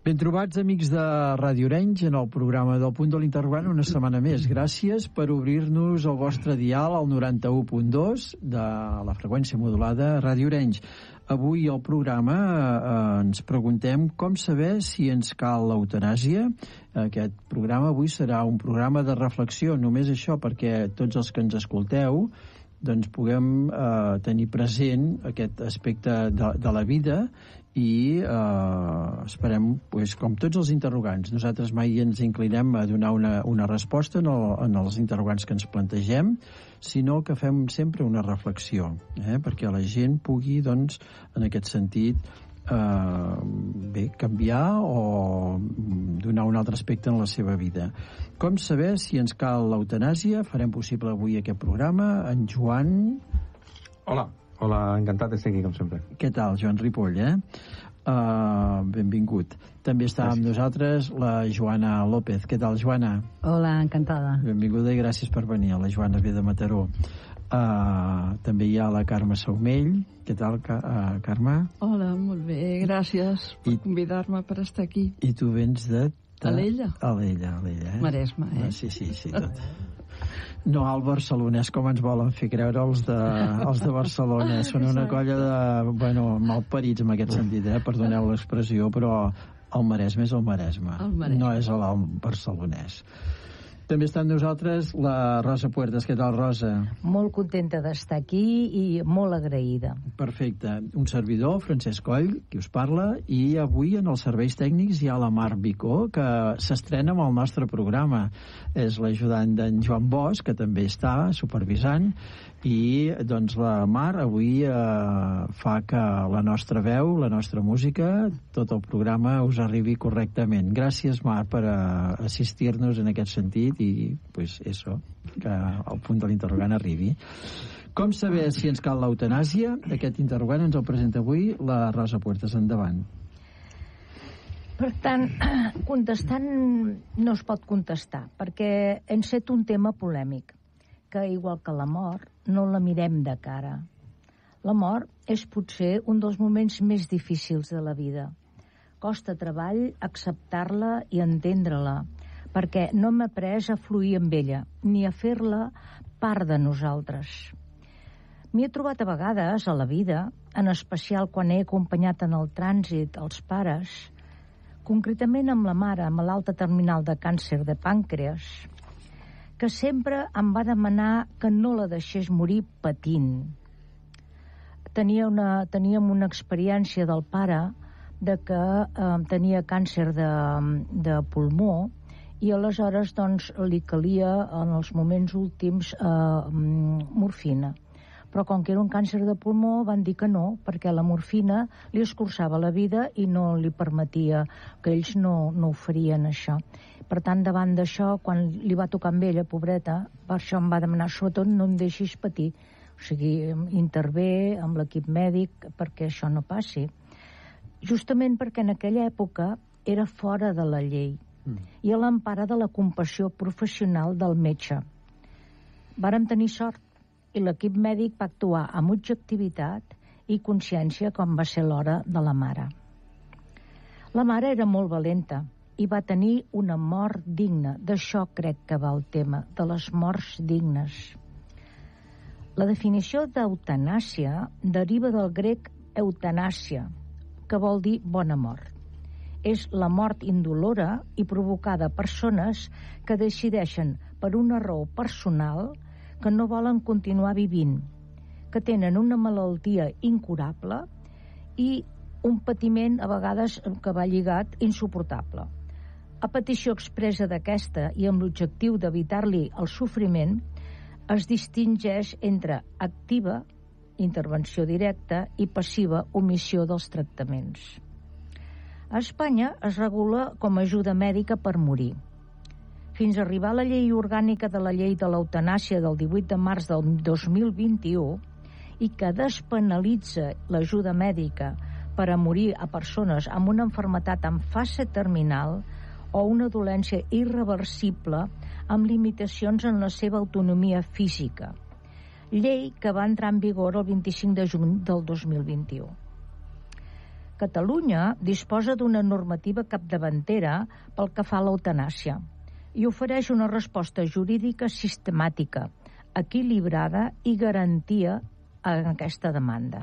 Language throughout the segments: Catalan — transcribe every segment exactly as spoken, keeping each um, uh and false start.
Ben trobats, amics de Ràdio Arenys, en el programa del Punt de l'Interrogant una setmana més. Gràcies per obrir-nos el vostre dial al noranta-u punt dos de la freqüència modulada Ràdio Arenys. Avui al programa eh, ens preguntem com saber si ens cal l'eutanàsia. Aquest programa avui serà un programa de reflexió, només això, perquè tots els que ens escolteu doncs puguem eh, tenir present aquest aspecte de, de la vida i eh, esperem, pues, com tots els interrogants, nosaltres mai ens inclinem a donar una, una resposta en, el, en els interrogants que ens plantegem, sinó que fem sempre una reflexió, eh, perquè la gent pugui, doncs, en aquest sentit, eh, bé, canviar o donar un altre aspecte en la seva vida. Com saber si ens cal l'eutanàsia? Farem possible avui aquest programa. En Joan... Hola. Hola, encantat de ser aquí, com sempre. Què tal, Joan Ripoll, eh? Uh, benvingut. També està gràcies. Amb nosaltres la Joana López. Què tal, Joana? Hola, encantada. Benvinguda i gràcies per venir. La Joana ve de Mataró. Uh, també hi ha la Carme Saumell. Què tal, uh, Carme? Hola, molt bé. Gràcies per I, convidar-me per estar aquí. I tu vens de... de... Alella. Alella, Alella, eh? Maresme, eh? Ah, sí, sí, sí, tot. No al barcelonès, com ens volen fer creure els de, els de Barcelona. Són una colla de, bueno, malparits en aquest sentit, eh? Perdoneu l'expressió, però el Maresme és el Maresme. El Maresme. No és el barcelonès. També està amb nosaltres la Rosa Puertas. Què tal, Rosa? Molt contenta d'estar aquí i molt agraïda. Perfecte. Un servidor, Francesc Coll, qui us parla, i avui en els serveis tècnics hi ha la Mar Bicó, que s'estrena amb el nostre programa. És l'ajudant d'en Joan Bosch, que també està supervisant, i doncs la Mar avui eh, fa que la nostra veu, la nostra música, tot el programa us arribi correctament. Gràcies, Mar, per eh, assistir-nos en aquest sentit i, pues, eso, que el punt de l'interrogant arribi. Com saber si ens cal l'eutanàsia? Aquest interrogant ens el presenta avui la Rosa Puertas. Endavant. Per tant, contestant no es pot contestar, perquè enceta un tema polèmic, que igual que la mort, no la mirem de cara. La mort és potser un dels moments més difícils de la vida. Costa treball acceptar-la i entendre-la, perquè no hem après a fluir amb ella, ni a fer-la part de nosaltres. M'hi he trobat a vegades a la vida, en especial quan he acompanyat en el trànsit els pares, concretament amb la mare malalta terminal de càncer de pàncreas, que sempre em va demanar que no la deixés morir patint. Tenia una, teníem una experiència del pare de que eh, tenia càncer de, de pulmó i aleshores doncs, li calia en els moments últims eh, morfina. Però com que era un càncer de pulmó van dir que no, perquè la morfina li escurçava la vida i no li permetia, que ells no, no ho farien això. Per tant, davant d'això, quan li va tocar amb ella, pobreta, per això em va demanar, sobretot no em deixis patir, o sigui, intervé amb l'equip mèdic perquè això no passi. Justament perquè en aquella època era fora de la llei mm. i a l'empara de la compassió professional del metge. Vàrem tenir sort i l'equip mèdic va actuar amb objectivitat i consciència com va ser l'hora de la mare. La mare era molt valenta i va tenir una mort digna. D'això crec que va el tema, de les morts dignes. La definició d'eutanàsia deriva del grec eutanàsia, que vol dir bona mort. És la mort indolora i provocada a persones que decideixen per una raó personal que no volen continuar vivint, que tenen una malaltia incurable i un patiment a vegades que va lligat insuportable. A petició expressa d'aquesta i amb l'objectiu d'evitar-li el sofriment, es distingeix entre activa, intervenció directa, i passiva, omissió dels tractaments. A Espanya es regula com a ajuda mèdica per morir. Fins a arribar a la llei orgànica de la llei de l'eutanàsia del divuit de març del dos mil vint-i-u i que despenalitza l'ajuda mèdica per a morir a persones amb una malaltia en fase terminal o una dolència irreversible amb limitacions en la seva autonomia física. Llei que va entrar en vigor el vint-i-cinc de juny del dos mil vint-i-u. Catalunya disposa d'una normativa capdavantera pel que fa a l'eutanàsia i ofereix una resposta jurídica sistemàtica, equilibrada i garantia en aquesta demanda.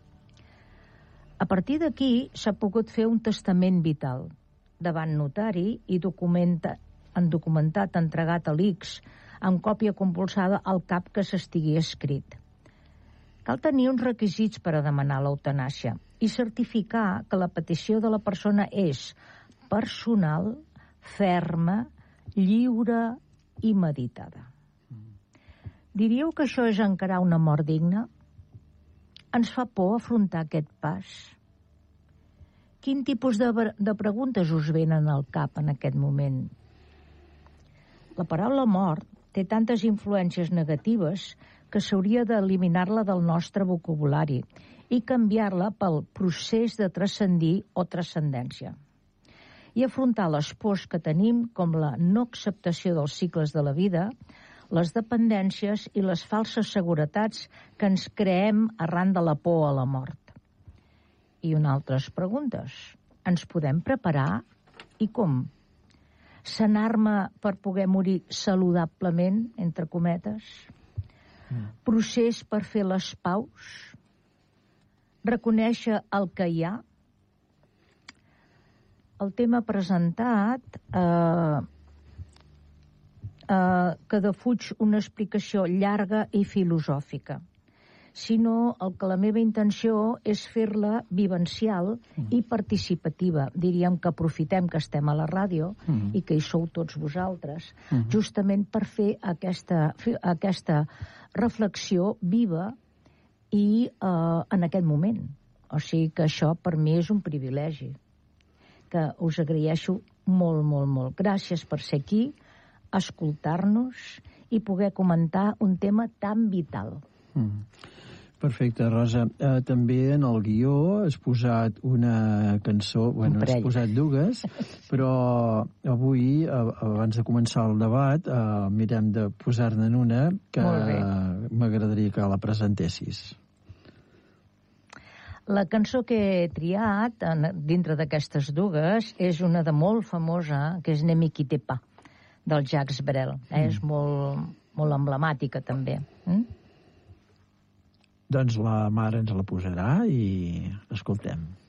A partir d'aquí s'ha pogut fer un testament vital davant notari i documenta, en documentat entregat a l'I C S amb còpia compulsada al cap que s'estigui escrit. Cal tenir uns requisits per a demanar l'eutanàsia i certificar que la petició de la persona és personal, ferma, lliure i meditada. Diríeu que això és encarar una mort digna? Ens fa por afrontar aquest pas? Quin tipus de, de preguntes us venen al cap en aquest moment? La paraula mort té tantes influències negatives que s'hauria d'eliminar-la del nostre vocabulari i canviar-la pel procés de transcendir o transcendència. I afrontar les pors que tenim, com la no acceptació dels cicles de la vida, les dependències i les falses seguretats que ens creem arran de la por a la mort. I una altres preguntes. Ens podem preparar? I com? Sanar-me per poder morir saludablement, entre cometes? Mm. Procés per fer les paus? Reconèixer el que hi ha? El tema presentat eh, eh, que defuig una explicació llarga i filosòfica, sinó el que la meva intenció és fer-la vivencial mm. i participativa. Diríem que aprofitem que estem a la ràdio mm. i que hi sou tots vosaltres, mm. justament per fer aquesta, aquesta reflexió viva i eh, en aquest moment. O sigui que això per mi és un privilegi, que us agraeixo molt, molt, molt. Gràcies per ser aquí, escoltar-nos i poder comentar un tema tan vital. Mm. Perfecte, Rosa. Eh, també en el guió has posat una cançó, bueno, has posat dues, però avui, abans de començar el debat, eh, mirem de posar-ne una que m'agradaria que la presentessis. La cançó que he triat dintre d'aquestes dues és una de molt famosa, que és Ne m'y quittez pas, del Jacques Brel. Eh? Mm. És molt, molt emblemàtica, també. Mm? Doncs la mare ens la posarà i l'escoltem.